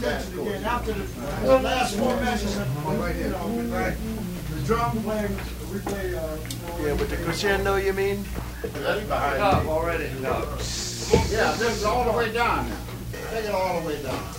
mentioned again, after the last four matches, the drum playing, we play, Yeah, with the crescendo, you mean? Already. No. Yeah, this is all the way down now. Take it all the way down.